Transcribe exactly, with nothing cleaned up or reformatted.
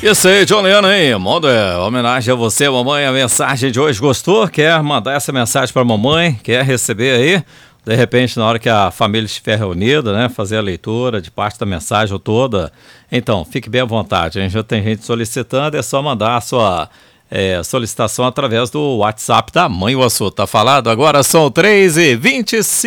Isso aí, John Lennon, hein? Manda é, homenagem a você, mamãe. A mensagem de hoje gostou? Quer mandar essa mensagem para mamãe? Quer receber aí? De repente, na hora que a família estiver reunida, né? Fazer a leitura de parte da mensagem toda. Então, fique bem à vontade. A gente já tem gente solicitando, é só mandar a sua é, solicitação através do WhatsApp da Mãe. O assunto tá falado. Agora são três e vinte e cinco.